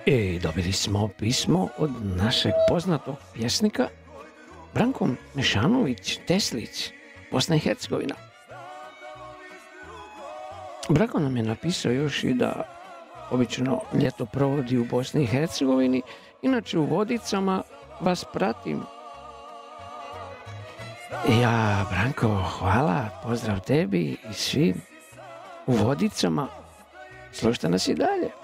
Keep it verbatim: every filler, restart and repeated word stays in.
I dobili smo pismo od našeg poznatog pjesnika Branko Mešanović Teslić, Bosna i Hercegovina. Branko nam je napisao još i da obično ljeto provodi u Bosni i Hercegovini, inače u Vodicama vas pratim. Ja, Branko, hvala, pozdrav tebi i svim u Vodicama. Slušajte nas i dalje.